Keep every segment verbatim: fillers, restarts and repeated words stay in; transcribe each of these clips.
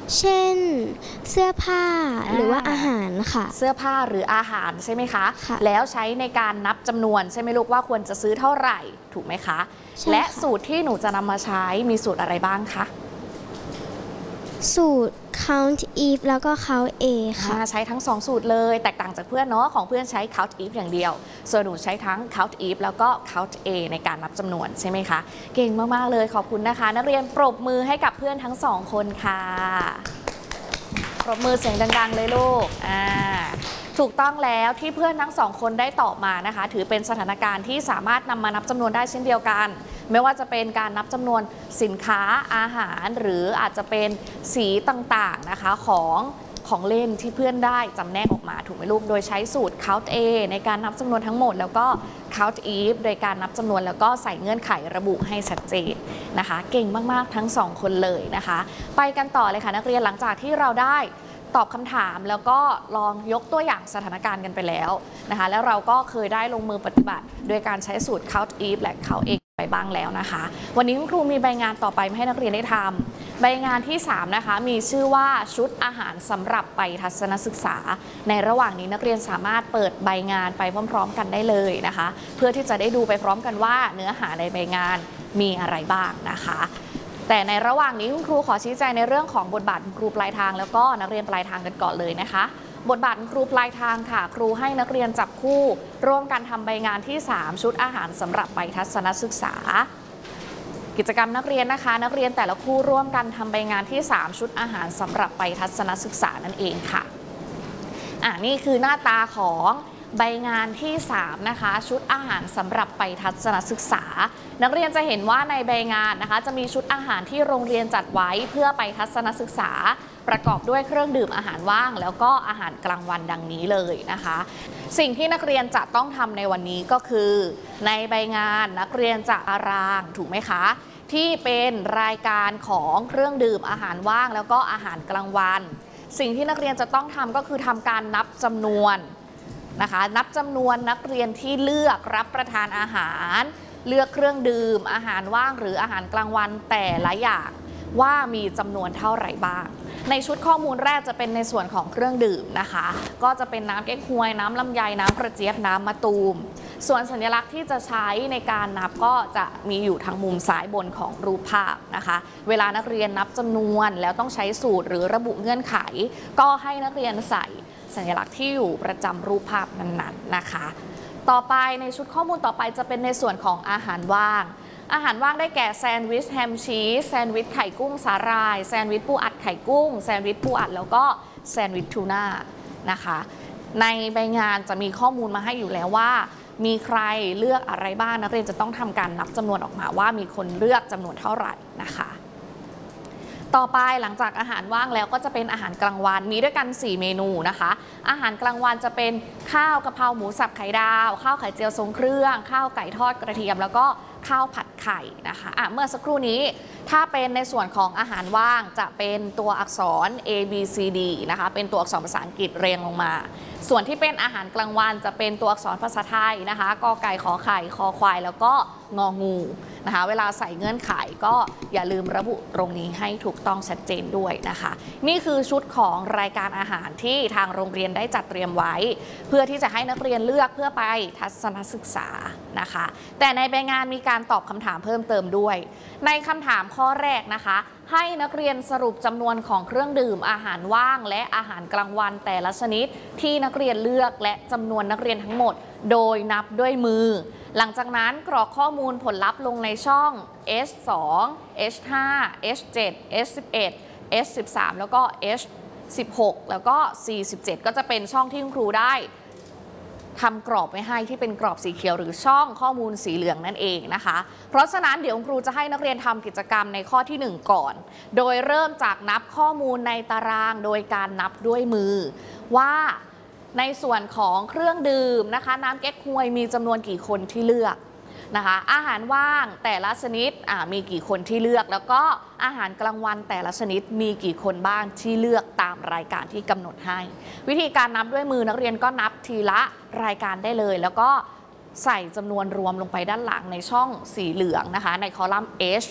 เช่นเสื้อผ้าหรือว่าอาหารค่ะเสื้อผ้าหรืออาหารใช่ไหมคะค่ะแล้วใช้ในการนับจำนวนใช่ไหมลูกว่าควรจะซื้อเท่าไหร่ถูกไหมคะและสูตรที่หนูจะนำมาใช้มีสูตรอะไรบ้างคะสูตร count if แล้วก็ count a ค่ะใช้ทั้งสองสูตรเลยแตกต่างจากเพื่อนเนาะของเพื่อนใช้ count if อย่างเดียวส่วนหนูใช้ทั้ง count if แล้วก็ count a ในการนับจำนวนใช่ไหมคะเก่งมากๆเลยขอบคุณนะคะนักเรียนปรบมือให้กับเพื่อนทั้งสองคนค่ะปรบมือเสียงดังๆเลยลูกอ่าถูกต้องแล้วที่เพื่อนทั้งสองคนได้ตอบมานะคะถือเป็นสถานการณ์ที่สามารถนำมานับจำนวนได้เช่นเดียวกันไม่ว่าจะเป็นการนับจำนวนสินค้าอาหารหรืออาจจะเป็นสีต่างๆนะคะของของเล่นที่เพื่อนได้จำแนกออกมาถูกไหมลูกโดยใช้สูตร count a ในการนับจำนวนทั้งหมดแล้วก็ count if โดยการนับจำนวนแล้วก็ใส่เงื่อนไขระบุให้ชัดเจนนะคะเก่งมากๆทั้งสองคนเลยนะคะไปกันต่อเลยค่ะนักเรียนหลังจากที่เราได้ตอบคำถามแล้วก็ลองยกตัวอย่างสถานการณ์กันไปแล้วนะคะแล้วเราก็เคยได้ลงมือปฏิบัติโดยการใช้สูตร count if และ count a ไปบ้างแล้วนะคะวันนี้คุณครูมีใบงานต่อไปมาให้นักเรียนได้ทำใบงานที่สามนะคะมีชื่อว่าชุดอาหารสำหรับไปทัศนศึกษาในระหว่างนี้นักเรียนสามารถเปิดใบงานไปพร้อมๆกันได้เลยนะคะเพื่อที่จะได้ดูไปพร้อมกันว่าเนื้อหาในใบงานมีอะไรบ้างนะคะแต่ในระหว่างนี้คุณครูขอชี้แจงในเรื่องของบทบาทครูปลายทางแล้วก็นักเรียนปลายทางกันก่อนเลยนะคะบทบาทครูปลายทางค่ะครูให้นักเรียนจับคู่ร่วมกันทำใบงานที่สามชุดอาหารสำหรับไปทัศนศึกษากิจกรรมนักเรียนนะคะนักเรียนแต่ละคู่ร่วมกันทำใบงานที่สามชุดอาหารสำหรับไปทัศนศึกษานั่นเองค่ะอ่านี่คือหน้าตาของใบงานที่สามนะคะชุดอาหารสำหรับไปทัศนศึกษานักเรียนจะเห็นว่าในใบงานนะคะจะมีชุดอาหารที่โรงเรียนจัดไว้เพื่อไปทัศนศึกษาประกอบด้วยเครื่องดื่มอาหารว่างแล้วก็อาหารกลางวันดังนี้เลยนะคะสิ่งที่นักเรียนจะต้องทำในวันนี้ก็คือในใบงานนักเรียนจะอารางถูกไหมคะที่เป็นรายการของเครื่องดื่มอาหารว่างแล้วก็อาหารกลางวันสิ่งที่นักเรียนจะต้องทำก็คือทำการนับจำนวนนะคะนับจำนวนนักเรียนที่เลือกรับประทานอาหารเลือกเครื่องดื่มอาหารว่างหรืออาหารกลางวันแต่ละอย่างว่ามีจำนวนเท่าไหร่บ้างในชุดข้อมูลแรกจะเป็นในส่วนของเครื่องดื่มนะคะก็จะเป็นน้ำเก๊กฮวยน้ำลำไยน้ำกระเจี๊ยบน้ำมะตูมส่วนสัญลักษณ์ที่จะใช้ในการนับก็จะมีอยู่ทางมุมซ้ายบนของรูปภาพนะคะเวลานักเรียนนับจำนวนแล้วต้องใช้สูตรหรือระบุเงื่อนไขก็ให้นักเรียนใส่สัญลักษณ์ที่อยู่ประจำรูปภาพนั้นๆนะคะต่อไปในชุดข้อมูลต่อไปจะเป็นในส่วนของอาหารว่างอาหารว่างได้แก่แซนด์วิชแฮมชีสแซนด์วิชไข่กุ้งสาหร่ายแซนด์วิชปูอัดไข่กุ้งแซนด์วิชปูอัดแล้วก็แซนด์วิชทูน่านะคะในใบงานจะมีข้อมูลมาให้อยู่แล้วว่ามีใครเลือกอะไรบ้างนักเรียนจะต้องทำการนับจำนวนออกมาว่ามีคนเลือกจำนวนเท่าไหร่นะคะต่อไปหลังจากอาหารว่างแล้วก็จะเป็นอาหารกลางวันมีด้วยกันสี่เมนูนะคะอาหารกลางวันจะเป็นข้าวกะเพราหมูสับไข่ดาวข้าวไข่เจียวทรงเครื่องข้าวไก่ทอดกระเทียมแล้วก็ข้าวผัดไข่นะคะะเมื่อสักครู่นี้ถ้าเป็นในส่วนของอาหารว่างจะเป็นตัวอักษร A B C D นะคะเป็นตัวอักษรภาษาอังกฤษเรียงลงมาส่วนที่เป็นอาหารกลางวันจะเป็นตัวอักษรภาษาไทยนะคะกอไก่ขอไข่คอควายแล้วก็งองูนะคะเวลาใส่เงื่อนไขก็อย่าลืมระบุตรงนี้ให้ถูกต้องชัดเจนด้วยนะคะนี่คือชุดของรายการอาหารที่ทางโรงเรียนได้จัดเตรียมไว้เพื่อที่จะให้นักเรียนเลือกเพื่อไปทัศนศึกษานะคะแต่ในใบงานมีการตอบคำถามเพิ่มเติมด้วยในคำถามข้อแรกนะคะให้นักเรียนสรุปจำนวนของเครื่องดื่มอาหารว่างและอาหารกลางวันแต่ละชนิดที่นักเรียนเลือกและจำนวนนักเรียนทั้งหมดโดยนับด้วยมือหลังจากนั้นกรอกข้อมูลผลลัพธ์ลงในช่อง เอช สอง เอช ห้า เอช เจ็ด เอช สิบเอ็ด เอช สิบสาม แล้วก็ เอช สิบหก แล้วก็ ซี สิบเจ็ด ก็จะเป็นช่องที่คุณครูได้ทำกรอบไว้ให้ที่เป็นกรอบสีเขียวหรือช่องข้อมูลสีเหลืองนั่นเองนะคะเพราะฉะนั้นเดี๋ยวครูจะให้นักเรียนทำกิจกรรมในข้อที่หนึ่งก่อนโดยเริ่มจากนับข้อมูลในตารางโดยการนับด้วยมือว่าในส่วนของเครื่องดื่มนะคะน้ำเก๊กฮวยมีจำนวนกี่คนที่เลือกนะคะอาหารว่างแต่ละชนิดมีกี่คนที่เลือกแล้วก็อาหารกลางวันแต่ละชนิดมีกี่คนบ้างที่เลือกตามรายการที่กำหนดให้วิธีการนับด้วยมือนักเรียนก็นับทีละรายการได้เลยแล้วก็ใส่จำนวนรวมลงไปด้านหลังในช่องสีเหลืองนะคะในคอลัมน์ H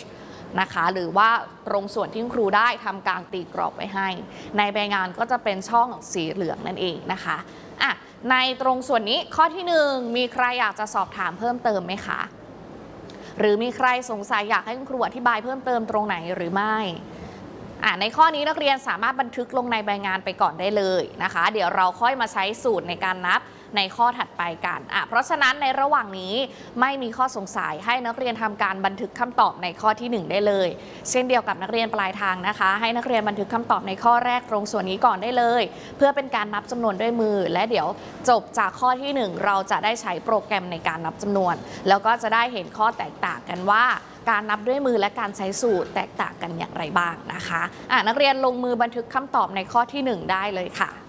นะคะ หรือว่าตรงส่วนที่ครูได้ทำการตีกรอบไว้ให้ในใบงานก็จะเป็นช่องสีเหลืองนั่นเองนะคะอ่ะในตรงส่วนนี้ข้อที่หนึ่งมีใครอยากจะสอบถามเพิ่มเติมไหมคะหรือมีใครสงสัยอยากให้คุณครูอธิบายเพิ่มเติมตรงไหนหรือไม่อ่ะในข้อนี้นักเรียนสามารถบันทึกลงในใบงานไปก่อนได้เลยนะคะเดี๋ยวเราค่อยมาใช้สูตรในการนับในข้อถัดไปกันอ่ะเพราะฉะนั้นในระหว่างนี้ไม่มีข้อสงสัยให้นักเรียนทำการบันทึกคำตอบในข้อที่หนึ่งได้เลยเช่นเดียวกับนักเรียนปลายทางนะคะให้นักเรียนบันทึกคำตอบในข้อแรกตรงส่วนนี้ก่อนได้เลยเพื่อเป็นการนับจำนวนด้วยมือและเดี๋ยวจบจากข้อที่หนึ่งเราจะได้ใช้โปรแกรมในการนับจำนวนแล้วก็จะได้เห็นข้อแตกต่างกันว่าการนับด้วยมือและการใช้สูตรแตกต่างกันอย่างไรบ้างนะคะอ่ะนักเรียนลงมือบันทึกคำตอบในข้อที่หนึ่งได้เลยค่ะ